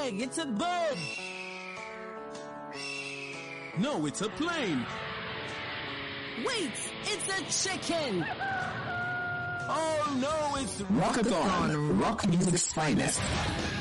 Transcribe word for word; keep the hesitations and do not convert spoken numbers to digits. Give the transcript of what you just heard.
egg. It's a bird. No, it's a plane. Wait, it's a chicken. Oh no, it's Rockathon, rock music's finest.